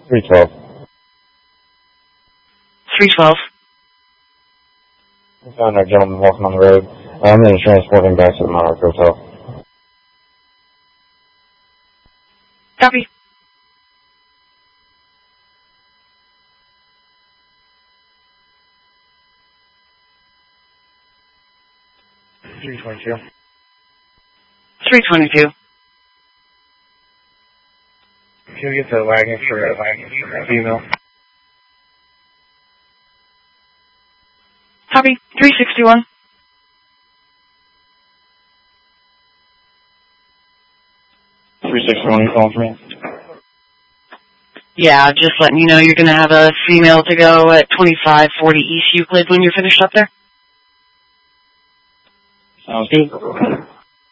312. 312. We found our gentleman walking on the road. I'm going to transport him back to the Monarch Hotel. Copy. $322. 322. Can we get the wagon for a female? Copy. 361. You calling for me? Yeah, just letting you know you're going to have a female to go at 2540 East Euclid when you're finished up there. Sounds good.